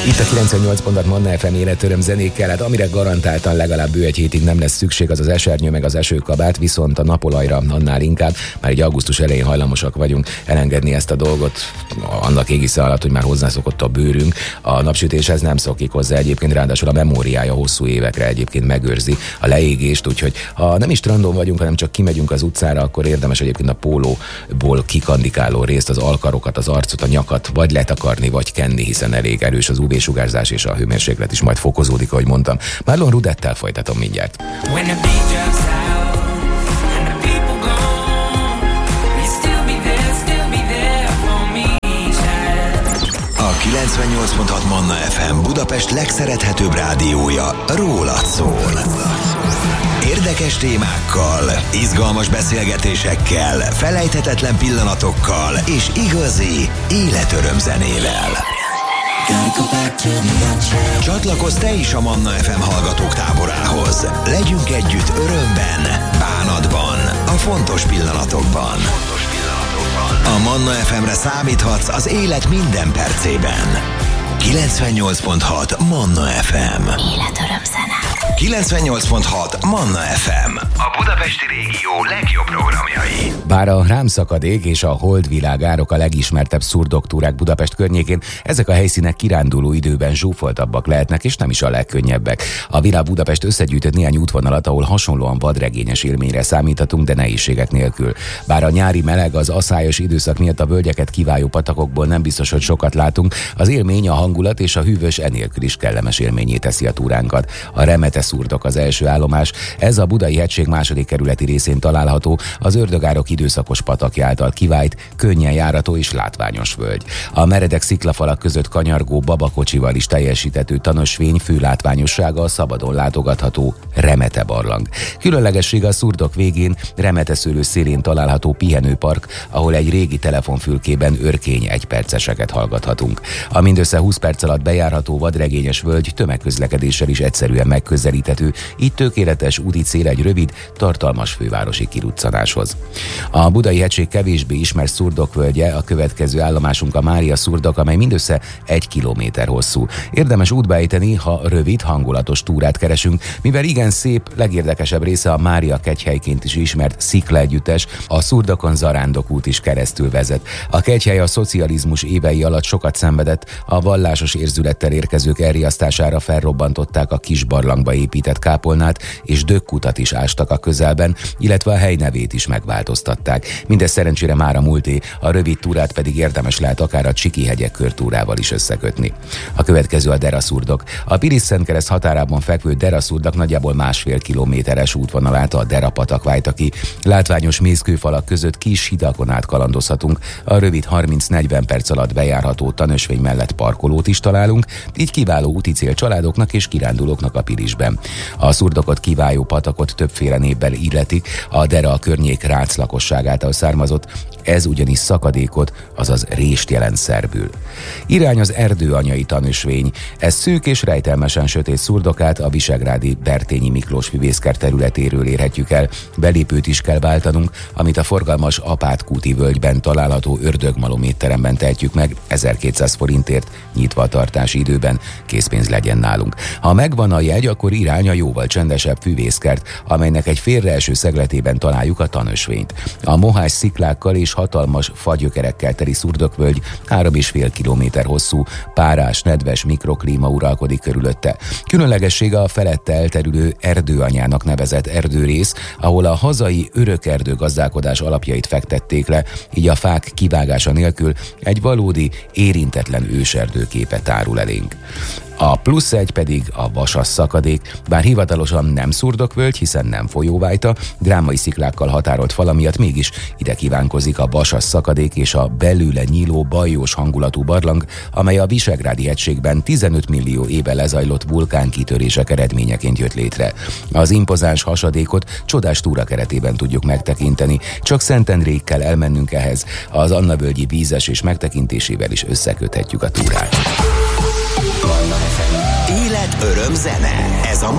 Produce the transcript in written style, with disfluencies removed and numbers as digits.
Itt a 98 pontot Manna FM életöröm zenékkel, hát amire garantáltan legalább bő egy hétig nem lesz szükség, az az esernyő meg az esőkabát, viszont a napolajra annál inkább, már így augusztus elején hajlamosak vagyunk elengedni ezt a dolgot, annak égisze alatt, hogy már hozzászokott a bőrünk. A napsütéshez nem szokik hozzá egyébként, ráadásul a memóriája hosszú évekre egyébként megőrzi a leégést, úgyhogy ha nem is strandon vagyunk, hanem csak kimegyünk az utcára, akkor érdemes egyébként a pólóból kikandikáló részt, az alkarokat, az arcot, a nyakat vagy letakarni, vagy kenni, hiszen elég erős az UV-sugárzás és a hőmérséklet is majd fokozódik, ahogy mondtam. Marlon Rudettel folytatom mindjárt. A 98.6 Manna FM Budapest legszerethetőbb rádiója rólad szól. Érdekes témákkal, izgalmas beszélgetésekkel, felejthetetlen pillanatokkal és igazi életöröm zenével. Csatlakozz te is a Manna FM hallgatók táborához. Legyünk együtt örömben, bánatban, a fontos pillanatokban. A Manna FM-re számíthatsz az élet minden percében. 98.6 Manna FM. Életöröm zene. 98.6 Manna FM. A budapesti régió legjobb programjai. Bár a rámszakadék és a holdvilágárok a legismertebb szurdoktúrák Budapest környékén, ezek a helyszínek kiránduló időben zsúfoltabbak lehetnek, és nem is a legkönnyebbek. A Világ Budapest összegyűjtött néhány útvonalat, ahol hasonlóan vadregényes élményre számíthatunk, de nehézségek nélkül. Bár a nyári meleg, az aszályos időszak miatt a völgyeket kiváló patakokból nem biztos, hogy sokat látunk, az élmény, a hangulat és a hűvös enélkül is kellemes élményé teszi a túránkat. A Remete szurdok az első állomás, ez a Budai hegység második kerületi részén található, az Ördögárok időszakos patakja által kivált, könnyen járható és látványos völgy. A meredek sziklafalak között kanyargó babakocsival is teljesítető tanösvény fő látványossága a szabadon látogatható Remete barlang. Különlegessége a szurdok végén, Remete szőlő szélén található pihenőpark, ahol egy régi telefonfülkében örkény egyperceseket hallgathatunk. A mindössze 20 perc alatt bejárható vadregényes völgy tömegközlekedéssel is egyszerűen megközelíthető, így tökéletes úti cél egy rövid, tartalmas fővárosi kiruccanáshoz. A Budai hegység kevésbé ismert szurdokvölgye, a következő állomásunk a Mária szurdok, amely mindössze 1 kilométer hosszú. Érdemes útba ejteni, ha rövid, hangulatos túrát keresünk, mivel igen szép, legérdekesebb része a Mária kegyhelyként is ismert sziklaegyüttes, a Szurdokon Zarándok út is keresztül vezet. A kegyhely a szocializmus évei alatt sokat szenvedett, a vallásos érzülettel érkezők elriasztására felrobbantották a kis barlangba épített kápolnát, és dögkutat is ástak a közelben, illetve a hely nevét is megváltoztatták. Mindez szerencsére már a múlté, a rövid túrát pedig érdemes lehet akár a Csiki-hegyek körtúrával is összekötni. A következő a Dera szurdok. A Pilis-Szentkereszt határában fekvő Dera szurdok nagyjából 1,5 kilométeres útvonalát a Dera patak válta ki. Látványos mészkőfalak között kis hidakon át kalandozhatunk, a rövid 30-40 perc alatt bejárható tanösvény mellett parkolót is találunk, így kiváló úticél családoknak és kirándulóknak a Pilisben. A szurdokot kiváló patakot többféle névvel illetik, a Dera a környék rác lakosságától származott, ez ugyanis szakadékot, azaz rést jelent szerbül. Irány az erdőanyai tanösvény, ez szűk és rejtelmesen sötét szurdokát a visegrádi Bertényi Miklós füvészkert területéről érhetjük el, belépőt is kell váltanunk, amit a forgalmas Apátkúti völgyben található ördögmalom étteremben tehetjük meg 1200 forintért, nyitva a tartási időben, készpénz legyen nálunk. Ha megvan a jegy, akkor irány a jóval csendesebb füvészkert, amelynek egy félreeső szegletében találjuk a tanösvényt. A mohás sziklákkal és hatalmas fagyökerekkel teli szurdokvölgy 3,5 kilométer hosszú, párás, nedves mikroklíma uralkodik körülötte. Különlegessége a felette elterülő erdőanyának nevezett erdőrész, ahol a hazai örökerdő gazdálkodás alapjait fektették le, így a fák kivágása nélkül egy valódi, érintetlen őserdő képe tárul elénk. A plusz egy pedig a Vasas szakadék, bár hivatalosan nem szurdokvölgy, hiszen nem folyóvájta, drámai sziklákkal határolt fala miatt mégis ide kívánkozik a Vasas szakadék és a belőle nyíló bajós hangulatú barlang, amely a Visegrádi hegységben 15 millió éve lezajlott vulkánkitörések eredményeként jött létre. Az impozáns hasadékot csodás túra keretében tudjuk megtekinteni, csak Szentendréig kell elmennünk ehhez, az Annavölgyi vízesés megtekintésével is összeköthetjük a túrát. Élet, öröm, zene. Ez a